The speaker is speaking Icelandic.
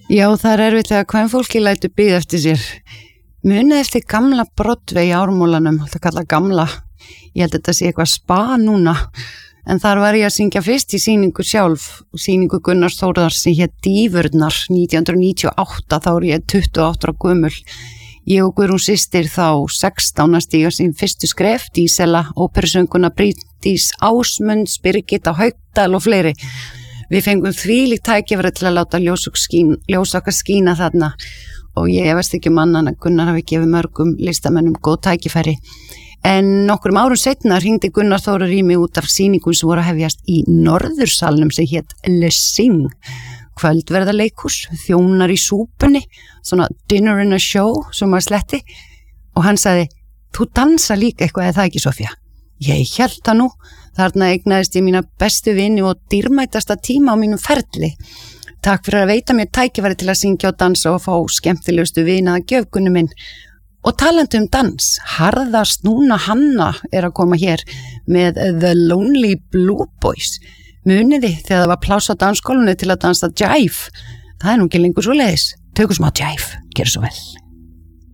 Já, það er erfitt þegar kvenfólki lætur bíða eftir sér. Munið eftir gamla Broadway í Ármúlanum, það kalla gamla. Ég held að þetta sé eitthvað spa núna. En þar var ég að syngja fyrst í sýningu sjálf, sýningu Gunnars Þórðars sem hét Dýfurnar 1998, þá er ég 28 ára gömul. Ég og Guðrún systir þá 16 að stíga sín fyrstu skref, Dísela, óperusönguna Bryndís Ásmunds, Birgitta Haukdal og fleiri. Við fengum þvílíkt tækifæri til að láta ljós okkar skína þarna og ég efast ekki annan að Gunnar hafi gefið mörgum listamönnum góð tækifæri. En nokkrum árum seinna hringdi Gunnar Þórir í mig út af sýningum sem voru að hefjast í Norðursalnum sem hét Le Sing, kvöldverðarleikhús, þjónar í súpunni, svona dinner in a show sem maður sletti og hann sagði, þú dansa líka eitthvað eða það ekki Sofía? Ég hélt það nú, þarna eignaðist ég mína bestu vini og dýrmætasta tíma á mínum ferli. Takk fyrir að veita mér tækifæri til að syngja og dansa og fá skemmtilegustu vina að gjöfgunni minn. Og talandi dans, harðast núna Hanna er að koma hér með The Lonely Blue Boys. Muniði þegar það var pláss á dansskólinu til að dansa jive. Það nú ekki lengur svoleiðis. Tökum smá jive, gerðu svo vel.